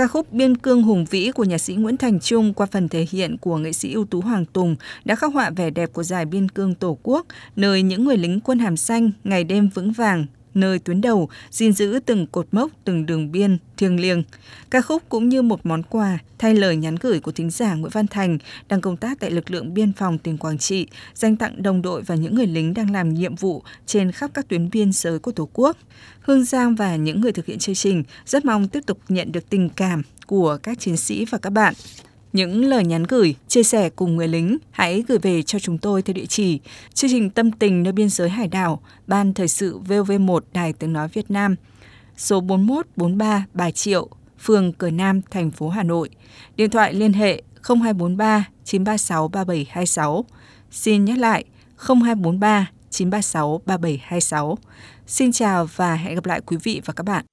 Ca khúc Biên cương hùng vĩ của nhạc sĩ Nguyễn Thành Trung qua phần thể hiện của nghệ sĩ ưu tú Hoàng Tùng đã khắc họa vẻ đẹp của dải biên cương Tổ quốc, nơi những người lính quân hàm xanh ngày đêm vững vàng, nơi tuyến đầu gìn giữ từng cột mốc, từng đường biên thiêng liêng. Ca khúc cũng như một món quà thay lời nhắn gửi của thính giả Nguyễn Văn Thành đang công tác tại lực lượng biên phòng tỉnh Quảng Trị, dành tặng đồng đội và những người lính đang làm nhiệm vụ trên khắp các tuyến biên giới của Tổ quốc. Hương Giang và những người thực hiện chương trình rất mong tiếp tục nhận được tình cảm của các chiến sĩ và các bạn. Những lời nhắn gửi, chia sẻ cùng người lính hãy gửi về cho chúng tôi theo địa chỉ chương trình Tâm tình nơi biên giới hải đảo, Ban Thời sự VOV1 Đài Tiếng nói Việt Nam, số 4143 Bà Triệu, phường Cửa Nam, thành phố Hà Nội. Điện thoại liên hệ 0243 936 3726. Xin nhắc lại 0243 936 3726. Xin chào và hẹn gặp lại quý vị và các bạn.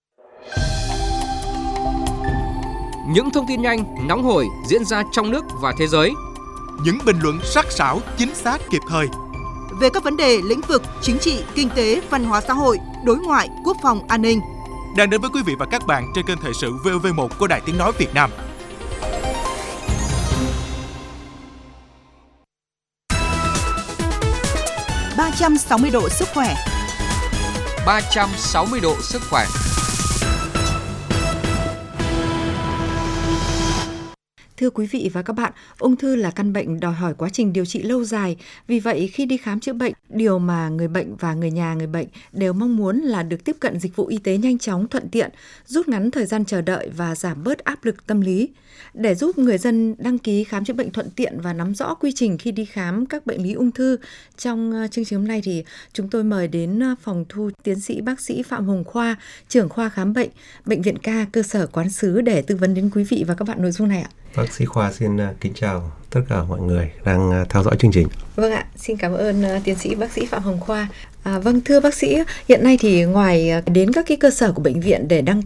Những thông tin nhanh, nóng hổi diễn ra trong nước và thế giới. Những bình luận sắc sảo, chính xác, kịp thời. Về các vấn đề lĩnh vực chính trị, kinh tế, văn hóa xã hội, đối ngoại, quốc phòng, an ninh. Đang đến với quý vị và các bạn trên kênh Thời sự VOV1 của Đài Tiếng nói Việt Nam. ...360 độ sức khỏe. 360 độ sức khỏe. Thưa quý vị và các bạn, ung thư là căn bệnh đòi hỏi quá trình điều trị lâu dài. Vì vậy, khi đi khám chữa bệnh, điều mà người bệnh và người nhà người bệnh đều mong muốn là được tiếp cận dịch vụ y tế nhanh chóng, thuận tiện, rút ngắn thời gian chờ đợi và giảm bớt áp lực tâm lý. Để giúp người dân đăng ký khám chữa bệnh thuận tiện và nắm rõ quy trình khi đi khám các bệnh lý ung thư, trong chương trình hôm nay thì chúng tôi mời đến phòng thu tiến sĩ bác sĩ Phạm Hồng Khoa, trưởng khoa khám bệnh, Bệnh viện Ca cơ sở Quán Sứ để tư vấn đến quý vị và các bạn nội dung này ạ. Bác sĩ Khoa xin kính chào tất cả mọi người đang theo dõi chương trình. Vâng ạ, xin cảm ơn tiến sĩ bác sĩ Phạm Hồng Khoa. Vâng, thưa bác sĩ, hiện nay thì ngoài đến các cái cơ sở của bệnh viện để đăng